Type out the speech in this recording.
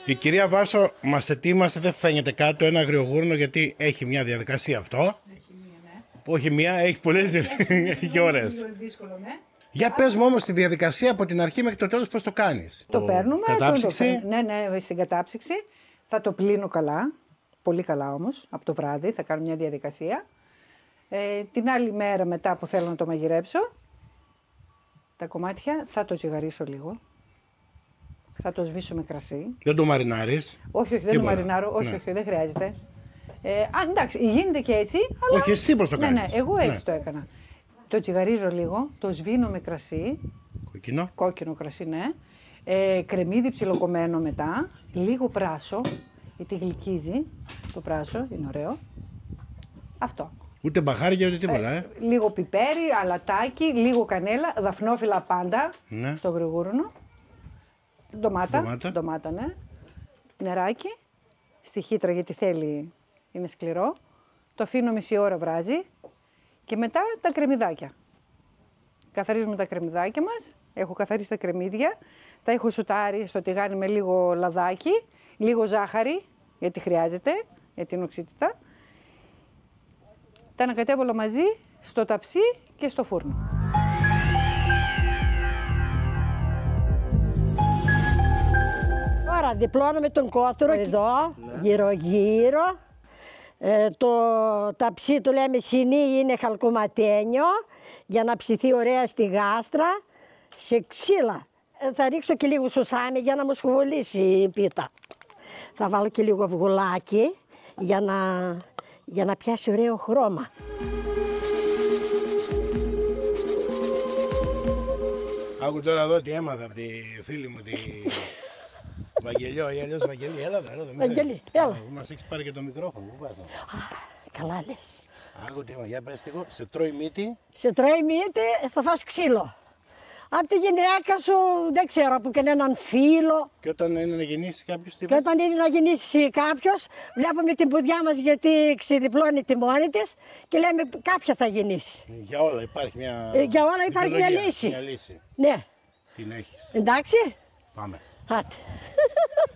Η κυρία Βάσο μας ετοίμασε, δεν φαίνεται κάτω, ένα αγριογούρνο γιατί έχει μια διαδικασία αυτό. Έχει μία, ναι. Όχι μία, έχει πολλές, έχει ώρες. Λίγο δύσκολο, ναι. Για πες μου όμως τη διαδικασία από την αρχή μέχρι το τέλος πώς το κάνεις. Το παίρνουμε. Κατάψυξη. Ναι, στην κατάψυξη. Θα το πλύνω καλά. Πολύ καλά όμως. Από το βράδυ θα κάνω μια διαδικασία. Την άλλη μέρα μετά που θέλω να το μαγειρέψω, τα κομμάτια θα το ζυγαρίσω λίγο. Θα το σβήσω με κρασί. Δεν το μαρινάρεις. Όχι, δεν το Τίποτα. μαρινάρω. Όχι, Ναι. όχι, δεν χρειάζεται. Εντάξει, γίνεται και έτσι. Αλλά... Όχι, εσύ πώς το κάνεις. Ναι, εγώ έτσι το έκανα. Το τσιγαρίζω λίγο, το σβήνω με κρασί. Κοκκινό. Κόκκινο κρασί, ναι. Κρεμμύδι ψιλοκομμένο μετά. Λίγο πράσο, γιατί γλυκίζει το πράσο, είναι ωραίο. Αυτό. Ούτε μπαχάρια ούτε τίποτα, Λίγο πιπέρι, αλατάκι, λίγο κανέλα, δαφνόφυλλα πάντα Ναι. στο γρηγούρνο. Ντομάτα, ναι. Νεράκι, στη χύτρα γιατί θέλει, είναι σκληρό. Το αφήνω μισή ώρα βράζει και μετά τα κρεμμυδάκια. Καθαρίζουμε τα κρεμμυδάκια μας, έχω καθαρίσει τα κρεμμύδια, τα έχω σουτάρει στο τηγάνι με λίγο λαδάκι, λίγο ζάχαρη, γιατί χρειάζεται, για την οξύτητα. Τα ανακατεύω όλα μαζί στο ταψί και στο φούρνο. Τώρα διπλώνουμε τον κότορο εδώ, γύρω-γύρω. Το ταψί του λέμε σινί, είναι χαλκοματένιο για να ψηθεί ωραία στη γάστρα σε ξύλα. Θα ρίξω και λίγο σουσάμι για να μου σχοβολήσει η πίτα. Θα βάλω και λίγο αυγουλάκι για να πιάσει ωραίο χρώμα. Άκου τώρα εδώ τι έμαθα από τη φίλη μου τη Βαγγελιό ή αλλιώς Βαγγελή. Έλα εδώ. Βαγγελή, έλα. Μας έχεις πάρει και το μικρόφωνο. Πού πας? Καλά λες. Άκου τι έμαθα. Για πες λίγο. Σε τρώει μύτη. Σε τρώει μύτη, θα φας ξύλο. Από τη γυναίκα σου, δεν ξέρω, από κανέναν φίλο. Και όταν είναι να γεννήσει κάποιος τι Και όταν είναι να γεννήσει κάποιος, βλέπουμε την πουδιά μας γιατί ξεδιπλώνει τη μόνη της και λέμε κάποια θα γεννήσει. Για όλα υπάρχει μια... Για όλα υπάρχει μια δικαιολογία, λύση. Μια λύση. Ναι, Την έχεις. εντάξει. Πάμε. Άτε.